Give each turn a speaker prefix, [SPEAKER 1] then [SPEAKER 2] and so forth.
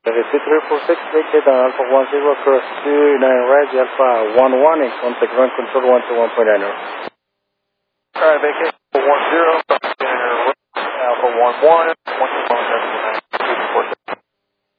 [SPEAKER 1] 346, vacate on Alpha 10, cross 29 right, Alpha 11 in contact ground control 121.9.
[SPEAKER 2] Alright, vacate 10, Alpha 11, 121.